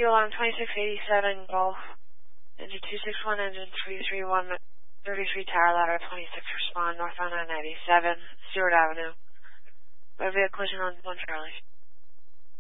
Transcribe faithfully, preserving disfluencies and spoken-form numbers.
rescue alarm twenty-six eighty-seven Golf. Engine two six one, engine three three one, thirty-three Tower Ladder twenty-six, respond northbound on ninety-seven, Stewart Avenue. By vehicle collision on one Charlie.